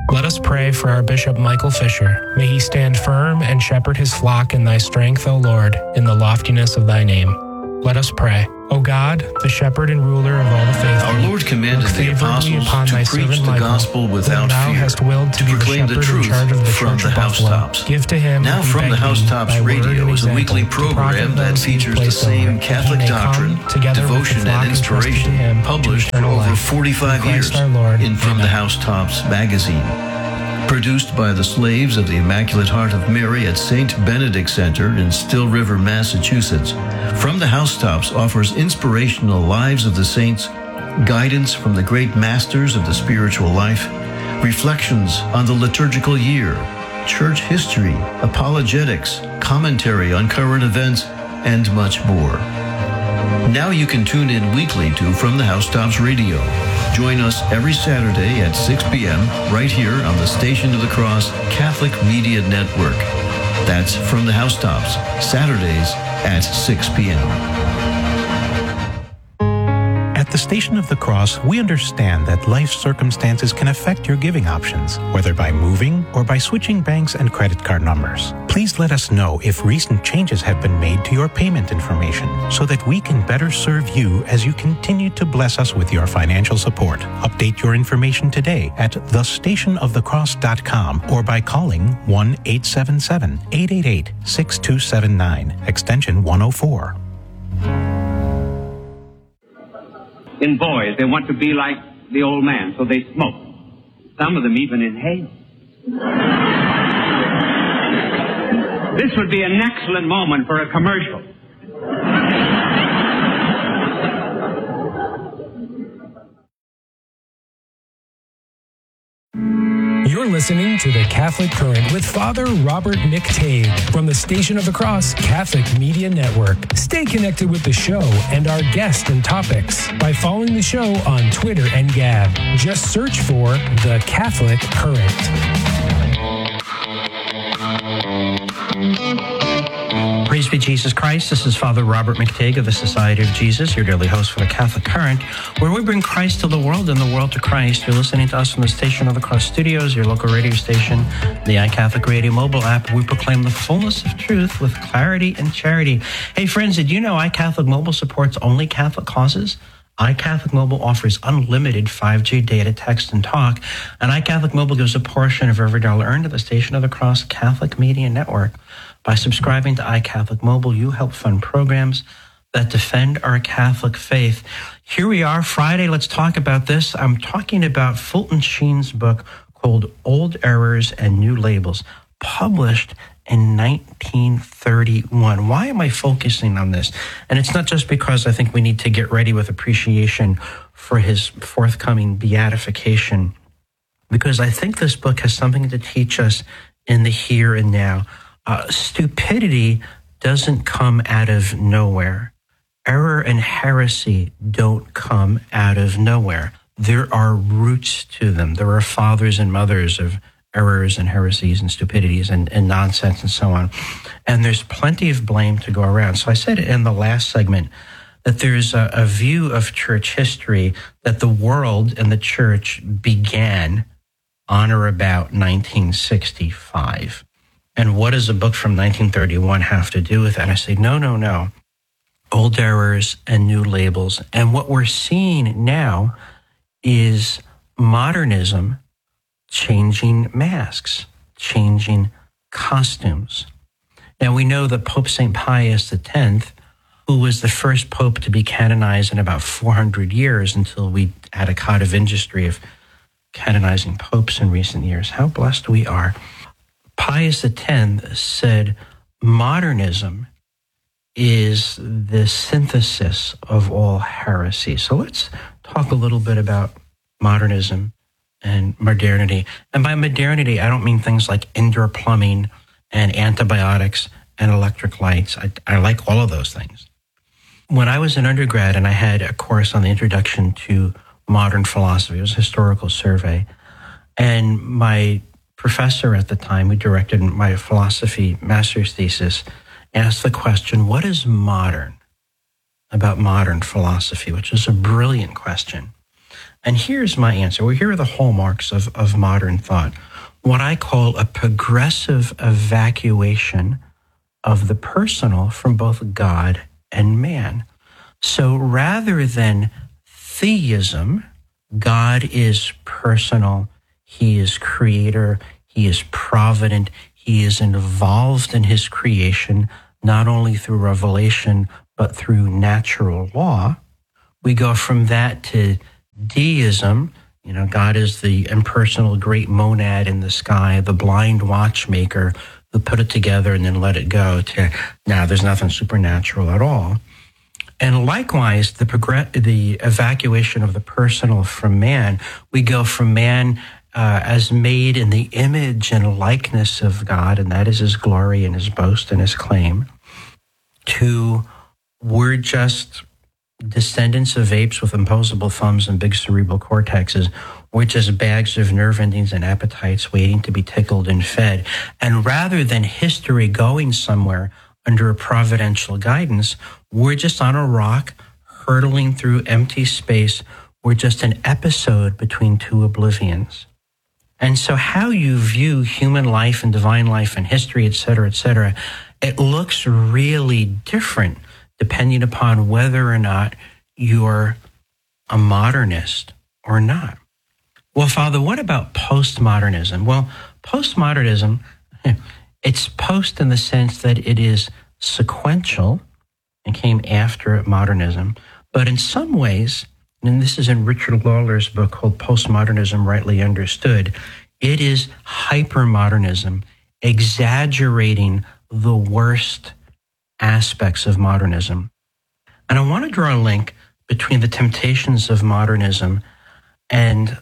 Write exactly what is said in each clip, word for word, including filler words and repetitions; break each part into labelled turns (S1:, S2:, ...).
S1: Let us pray for our Bishop Michael Fisher. May he stand firm and shepherd his flock in thy strength, O Lord, in the loftiness of thy name. Let us pray. O God, the shepherd and ruler of all the faithful,
S2: our Lord commanded the apostles to preach the gospel without fear, to proclaim the truth from the housetops.
S1: Give to him
S2: now from the Housetops Radio is a weekly program that features the same Catholic doctrine, devotion, and inspiration published for over forty-five years in From the Housetops magazine. Produced by the slaves of the Immaculate Heart of Mary at Saint Benedict Center in Still River, Massachusetts, From the Housetops offers inspirational lives of the saints, guidance from the great masters of the spiritual life, reflections on the liturgical year, church history, apologetics, commentary on current events, and much more. Now you can tune in weekly to From the Housetops Radio. Join us every Saturday at six p.m. right here on the Station of the Cross Catholic Media Network. That's From the Housetops, Saturdays at six p.m.
S3: At the Station of the Cross, we understand that life circumstances can affect your giving options, whether by moving or by switching banks and credit card numbers. Please let us know if recent changes have been made to your payment information so that we can better serve you as you continue to bless us with your financial support. Update your information today at the station of the cross dot com or by calling one eight seven seven, eight eight eight, six two seven nine, extension one oh four.
S4: In boys, they want to be like the old man, so they smoke. Some of them even inhale. This would be an excellent moment for a commercial.
S1: You're listening to The Catholic Current with Father Robert McTague from the Station of the Cross Catholic Media Network. Stay connected with the show and our guests and topics by following the show on Twitter and Gab. Just search for The Catholic Current.
S5: Praise be Jesus Christ. This is Father Robert McTague of the Society of Jesus, your daily host for the Catholic Current, where we bring Christ to the world and the world to Christ. You're listening to us from the Station of the Cross Studios, your local radio station, the iCatholic Radio mobile app. We proclaim the fullness of truth with clarity and charity. Hey, friends, did you know iCatholic Mobile supports only Catholic causes? iCatholic Mobile offers unlimited five G data, text, and talk, and iCatholic Mobile gives a portion of every dollar earned to the Station of the Cross Catholic Media Network. By subscribing to iCatholic Mobile, you help fund programs that defend our Catholic faith. Here we are, Friday. Let's talk about this. I'm talking about Fulton Sheen's book called Old Errors and New Labels, published in nineteen thirty-one. Why am I focusing on this? And it's not just because I think we need to get ready with appreciation for his forthcoming beatification, because I think this book has something to teach us in the here and now. Uh, stupidity doesn't come out of nowhere. Error and heresy don't come out of nowhere. There are roots to them. There are fathers and mothers of errors and heresies and stupidities and, and nonsense and so on. And there's plenty of blame to go around. So I said in the last segment that there's a, a view of church history that the world and the church began on or about nineteen sixty-five. And what does a book from nineteen thirty-one have to do with that? I say, no, no, no. Old errors and new labels. And what we're seeing now is modernism changing masks, changing costumes. Now, we know that Pope Saint Pius X, who was the first pope to be canonized in about four hundred years until we had a cottage industry of canonizing popes in recent years. How blessed we are. Pius X said modernism is the synthesis of all heresy. So let's talk a little bit about modernism and modernity. And by modernity, I don't mean things like indoor plumbing and antibiotics and electric lights. I, I like all of those things. When I was an undergrad and I had a course on the introduction to modern philosophy, it was a historical survey, and my professor at the time who directed my philosophy master's thesis asked the question, what is modern about modern philosophy, which is a brilliant question. And here's my answer. Well, here are the hallmarks of, of modern thought. What I call a progressive evacuation of the personal from both God and man. So rather than theism, God is personal, he is creator, he is provident, he is involved in his creation, not only through revelation, but through natural law. We go from that to deism. You know, God is the impersonal great monad in the sky, the blind watchmaker who put it together and then let it go, to now there's nothing supernatural at all. And likewise, the progress, the evacuation of the personal from man, we go from man uh, as made in the image and likeness of God, and that is his glory and his boast and his claim, to we're just descendants of apes with imposable thumbs and big cerebral cortexes. We're just bags of nerve endings and appetites waiting to be tickled and fed. And rather than history going somewhere under a providential guidance, we're just on a rock hurtling through empty space. We're just an episode between two oblivions. And so how you view human life and divine life and history, et cetera, et cetera, it looks really different depending upon whether or not you're a modernist or not. Well, Father, what about postmodernism? Well, postmodernism, it's post in the sense that it is sequential and came after modernism. But in some ways, and this is in Richard Lawler's book called Postmodernism Rightly Understood, it is hypermodernism, exaggerating the worst aspects of modernism. And I want to draw a link between the temptations of modernism and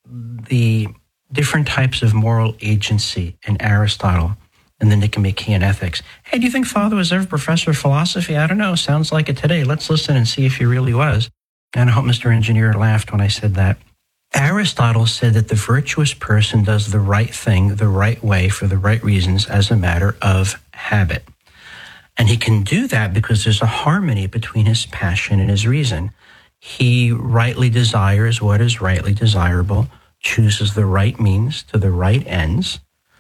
S5: the different types of moral agency in Aristotle and the Nicomachean Ethics. Hey, do you think Father was ever professor of philosophy? I don't know. Sounds like it today. Let's listen and see if he really was. And I hope Mister Engineer laughed when I said that. Aristotle said that the virtuous person does the right thing the right way for the right reasons as a matter of habit. And he can do that because there's a harmony between his passion and his reason. He rightly desires what is rightly desirable, chooses the right means to the right ends,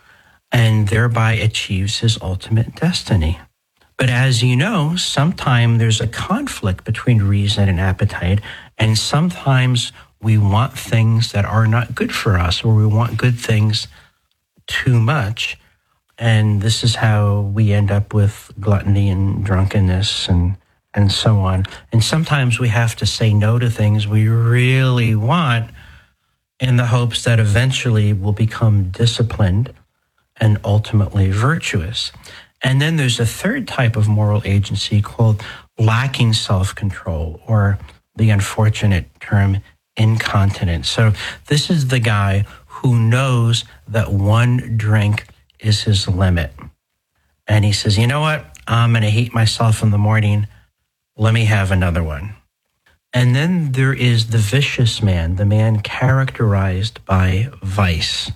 S5: and thereby achieves his ultimate destiny. But as you know, sometimes there's a conflict between reason and appetite, and sometimes we want things that are not good for us, or we want good things too much. And this is how we end up with gluttony and drunkenness and, and so on. And sometimes we have to say no to things we really want in the hopes that eventually we'll become disciplined and ultimately virtuous. And then there's a third type of moral agency called lacking self-control, or the unfortunate term incontinence. So this is the guy who knows that one drink is his limit. And he says, you know what? I'm going to hate myself in the morning. Let me have another one. And then there is the vicious man, the man characterized by vice.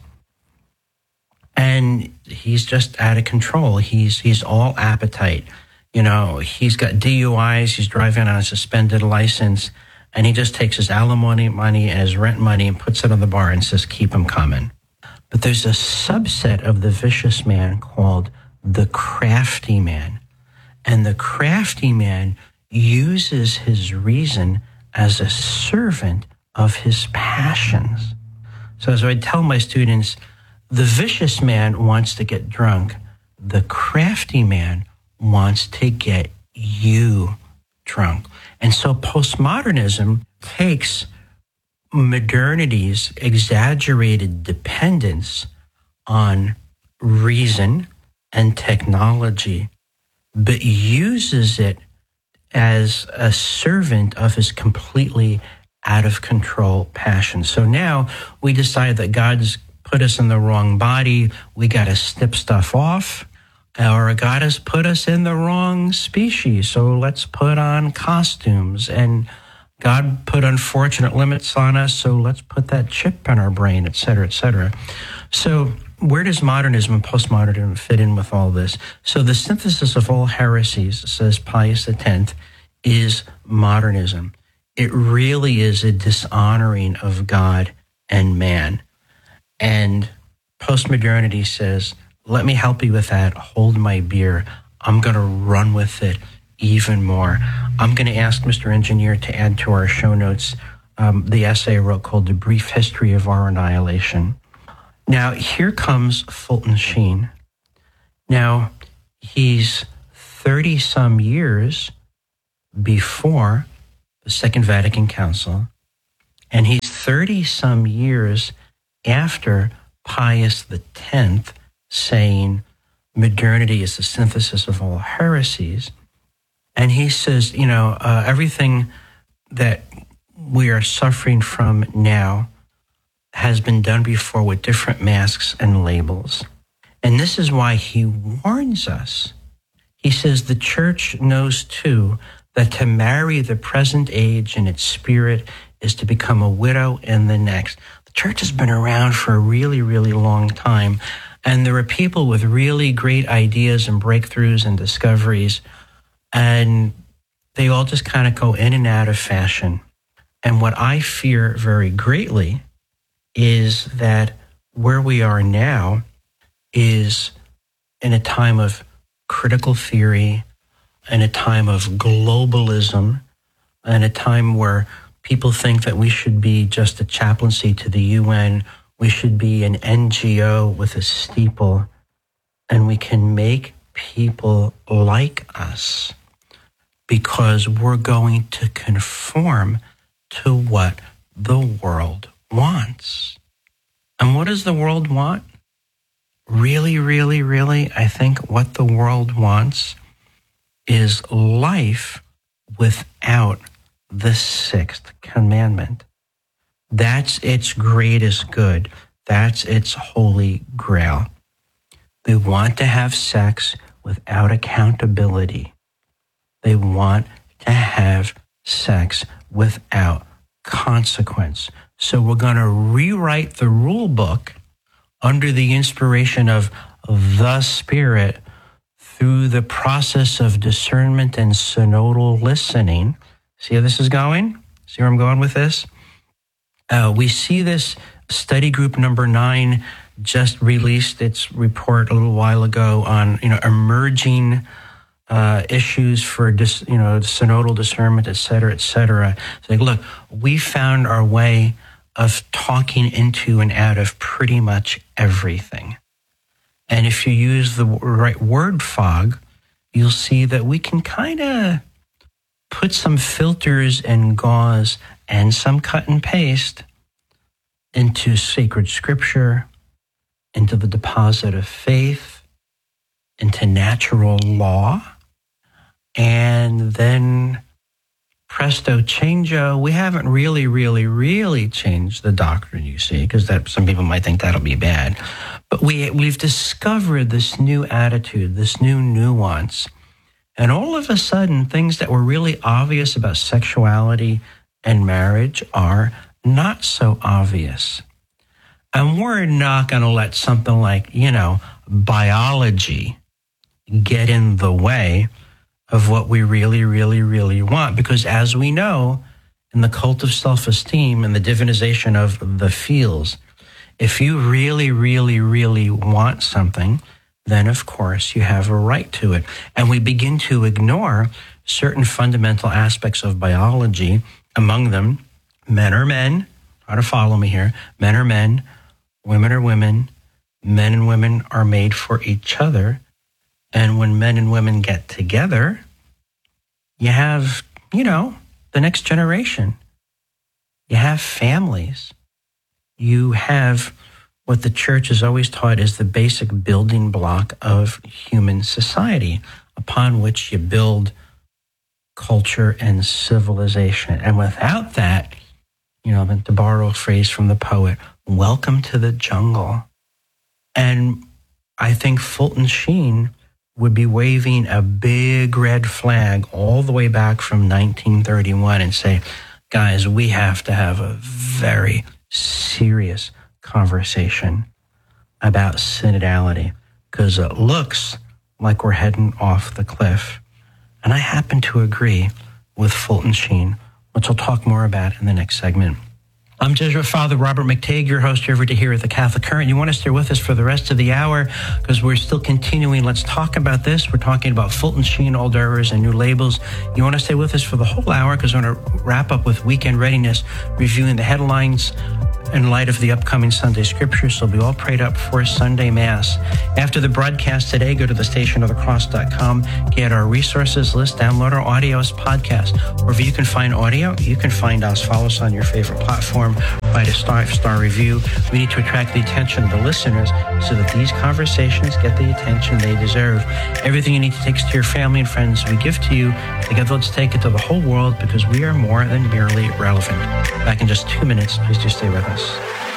S5: And he's just out of control. He's he's all appetite. You know, he's got D U Is, he's driving on a suspended license, and he just takes his alimony money and his rent money and puts it on the bar and says, keep him coming. But there's a subset of the vicious man called the crafty man. And the crafty man uses his reason as a servant of his passions. So as I tell my students, the vicious man wants to get drunk. The crafty man wants to get you drunk. And so postmodernism takes modernity's exaggerated dependence on reason and technology, but uses it as a servant of his completely out of control passion. So now we decide that God's put us in the wrong body, we got to snip stuff off, or God has put us in the wrong species, so let's put on costumes, and God put unfortunate limits on us, so let's put that chip in our brain, et cetera, et cetera. So where does modernism and postmodernism fit in with all this? So the synthesis of all heresies, says Pius X, is modernism. it really is a dishonoring of God and man. And postmodernity says, let me help you with that. Hold my beer. I'm going to run with it even more. I'm going to ask Mister Engineer to add to our show notes um, the essay I wrote called The Brief History of Our Annihilation. Now, here comes Fulton Sheen. Now, he's thirty-some years before the Second Vatican Council, and he's thirty-some years after Pius the Tenth saying modernity is the synthesis of all heresies. And he says, you know, uh, everything that we are suffering from now has been done before with different masks and labels. And this is why he warns us. He says the church knows too that to marry the present age in its spirit is to become a widow in the next. The church has been around for a really, really long time. And there are people with really great ideas and breakthroughs and discoveries, and they all just kind of go in and out of fashion. And what I fear very greatly is that where we are now is in a time of critical theory, in a time of globalism, in a time where people think that we should be just a chaplaincy to the U N, we should be an N G O with a steeple, and we can make people like us because we're going to conform to what the world wants. And what does the world want? Really, really, really, I think what the world wants is life without the sixth commandment. That's its greatest good. That's its holy grail. They want to have sex without accountability. They want to have sex without consequence. So we're going to rewrite the rule book under the inspiration of the Spirit through the process of discernment and synodal listening. See how this is going? See where I'm going with this? Uh, we see this study group number nine just released its report a little while ago on, you know, emerging uh, issues for, dis, you know, synodal discernment, et cetera, et cetera. It's like, look, we found our way of talking into and out of pretty much everything. And if you use the right word fog, you'll see that we can kind of put some filters and gauze and some cut and paste into sacred scripture, into the deposit of faith, into natural law, and then presto changeo, we haven't really, really, really changed the doctrine, you see, because that some people might think that'll be bad. But we, we've discovered this new attitude, this new nuance. And all of a sudden, things that were really obvious about sexuality and marriage are not so obvious. And we're not going to let something like, you know, biology get in the way of what we really, really, really want. Because as we know, in the cult of self-esteem and the divinization of the feels, if you really, really, really want something, then of course you have a right to it. And we begin to ignore certain fundamental aspects of biology. Among them, men are men. Try to follow me here. Men are men. Women are women. Men and women are made for each other. And when men and women get together, you have, you know, the next generation. You have families. You have what the church has always taught is the basic building block of human society, upon which you build culture and civilization. And without that, you know, to borrow a phrase from the poet, welcome to the jungle. And I think Fulton Sheen would be waving a big red flag all the way back from nineteen thirty-one and say, guys, we have to have a very serious conversation about synodality, because it looks like we're heading off the cliff. And I happen to agree with Fulton Sheen which we'll talk more about in the next segment. I'm Jesuit Father Robert McTague, your host here every day here at the Catholic Current. You want to stay with us for the rest of the hour because we're still continuing. Let's talk about this. We're talking about Fulton Sheen, old errors, and new labels. You want to stay with us for the whole hour because we're going to wrap up with weekend readiness, reviewing the headlines in light of the upcoming Sunday scriptures. So we'll be all prayed up for Sunday Mass. After the broadcast today, go to the station of the cross dot com, get our resources list, download our audios podcast. Wherever you can find audio, you can find us. Follow us on your favorite platform. Write a five-star review. We need to attract the attention of the listeners so that these conversations get the attention they deserve. Everything you need to take to your family and friends, we give to you. Together, let's take it to the whole world because we are more than merely relevant. Back in just two minutes. Please do stay with us.